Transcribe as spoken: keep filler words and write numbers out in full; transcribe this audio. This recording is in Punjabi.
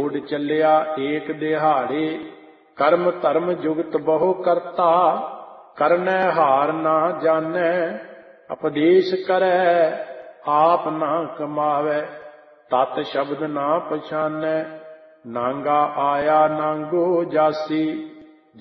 ਝੋੜ ਚੱਲਿਆ ਏਕ ਦਿਹਾੜੇ। ਕਰਮ ਧਰਮ ਜੁਗਤ ਬਹੁ ਕਰਤਾ, ਕਰਨੈ ਹਾਰ ਨਾ ਜਾਣੈ। ਉਪਦੇਸ਼ ਕਰੈ ਆਪ ਨਾ ਕਮਾਵੈ, ਤਤ ਸ਼ਬਦ ਨਾ ਪਛਾਨੈ। ਨਾਂਗਾ ਆਇਆ ਨਾਂਗੋ ਜਾਸੀ,